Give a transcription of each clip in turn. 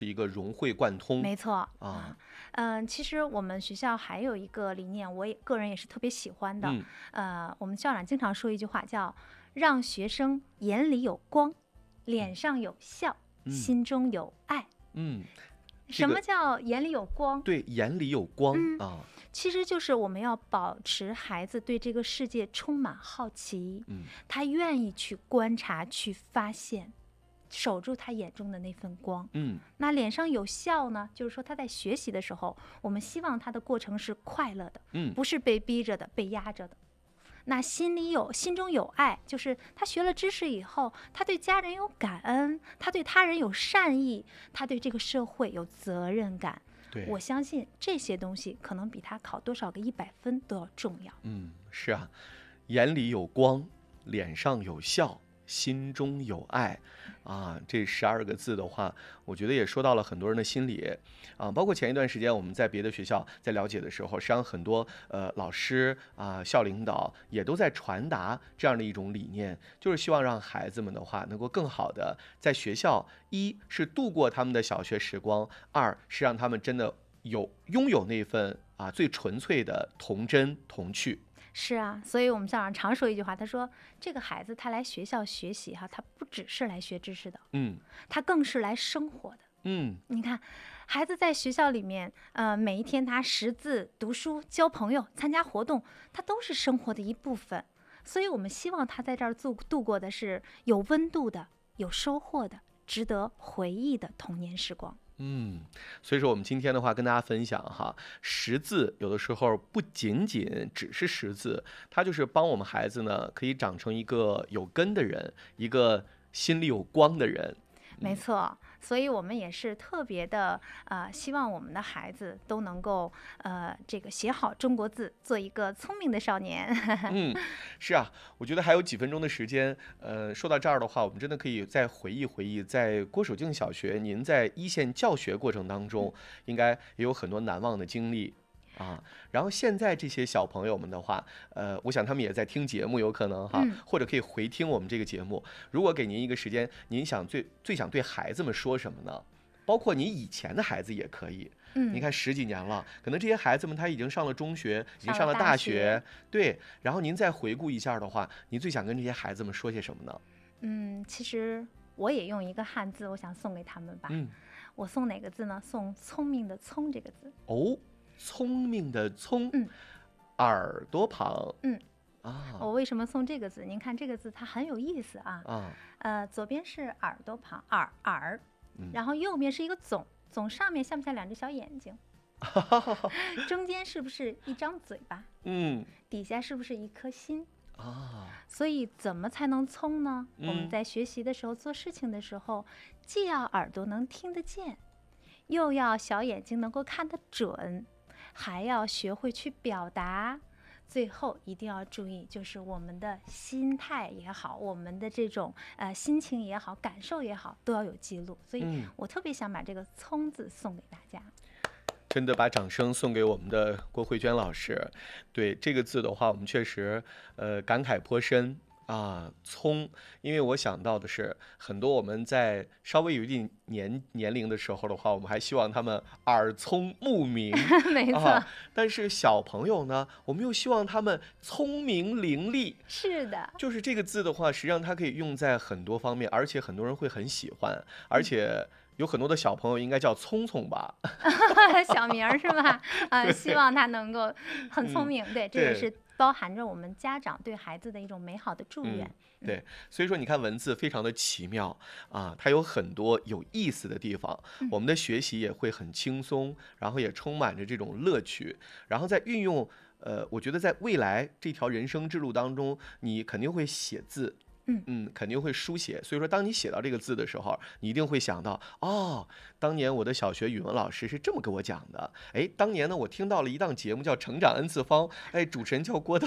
一个融会贯通。 没错啊。 其实我们学校还有一个理念，我个人也是特别喜欢的。我们校长经常说一句话，叫让学生眼里有光，脸上有笑，心中有爱。什么叫眼里有光？ 对，眼里有光啊。 其实就是我们要保持孩子对这个世界充满好奇，他愿意去观察、去发现，守住他眼中的那份光。那脸上有笑呢，就是说他在学习的时候，我们希望他的过程是快乐的，不是被逼着的、被压着的。那心中有爱，就是他学了知识以后，他对家人有感恩，他对他人有善意，他对这个社会有责任感。我相信这些东西可能比他考多少个100分都要重要。 是啊，眼里有光，脸上有笑，心中有爱啊，这12个字的话，我觉得也说到了很多人的心里啊。包括前一段时间我们在别的学校在了解的时候，实际上很多老师啊、校领导也都在传达这样的一种理念，就是希望让孩子们的话能够更好的在学校，一是度过他们的小学时光，二是让他们真的拥有那份最纯粹的童真童趣。 是啊，所以我们校长常说一句话，他说这个孩子他来学校学习他不只是来学知识的，他更是来生活的。你看孩子在学校里面每一天他识字、读书、交朋友、参加活动，他都是生活的一部分。所以我们希望他在这儿度过的是有温度的、有收获的、值得回忆的童年时光。 所以说我们今天的话跟大家分享哈，识字有的时候不仅仅只是识字，它就是帮我们孩子呢可以长成一个有根的人，一个心里有光的人。 没错，所以我们也是特别的希望我们的孩子都能够这个写好中国字，做一个聪明的少年。 是啊，我觉得还有几分钟的时间，说到这儿的话，我们真的可以再回忆回忆，在郭守敬小学，您在一线教学过程当中，应该也有很多难忘的经历。然后现在这些小朋友们的话，我想他们也在听节目，有可能或者可以回听我们这个节目。如果给您一个时间，您想最想对孩子们说什么呢？包括你以前的孩子也可以。你看10几年了，可能这些孩子们他已经上了中学，已经上了大学，对。然后您再回顾一下的话，您最想跟这些孩子们说些什么呢？ 其实我也用一个汉字，我想送给他们吧。我送哪个字呢？送聪明的聪这个字。 聪明的聪，耳朵旁。 我为什么送这个字？您看这个字它很有意思左边是耳朵旁，耳，然后右边是一个总，总上面像不像2只小眼睛？中间是不是一张嘴巴？底下是不是一颗心？所以怎么才能聪呢？我们在学习的时候、做事情的时候，既要耳朵能听得见，又要小眼睛能够看得准，还要学会去表达。最后一定要注意，就是我们的心态也好，我们的这种心情也好，感受也好，都要有记录。所以我特别想把这个聪字送给大家。 真的把掌声送给我们的郭慧娟老师。对这个字的话，我们确实感慨颇深聪，因为我想到的是，很多我们在稍微有一定年龄的时候的话，我们还希望他们耳聪目明。 没错。 但是小朋友呢，我们又希望他们聪明伶俐。 是的。 就是这个字的话，实际上它可以用在很多方面，而且很多人会很喜欢，而且有很多的小朋友应该叫聪聪吧。 小名是吧？希望他能够很聪明。对，这也是包含着我们家长对孩子的一种美好的祝愿。 对，所以说你看文字非常的奇妙它有很多有意思的地方，我们的学习也会很轻松，然后也充满着这种乐趣，然后在运用我觉得在未来这条人生之路当中，你肯定会写字。肯定会书写，所以说当你写到这个字的时候，你一定会想到当年我的小学语文老师是这么跟我讲的。当年呢，我听到了一档节目叫《成长 N 次方》，主持人叫郭涛，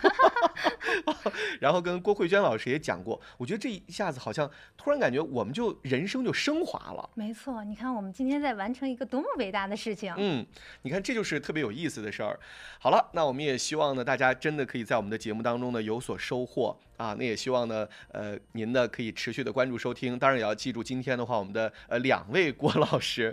然后跟郭慧娟老师也讲过。我觉得这一下子好像突然感觉我们就人生就升华了。 没错，你看我们今天在完成一个多么伟大的事情。 你看这就是特别有意思的事儿。好了，那我们也希望呢，大家真的可以在我们的节目当中呢有所收获那也希望呢得您呢可以持续的关注收听，当然也要记住今天的话，我们的2位郭老师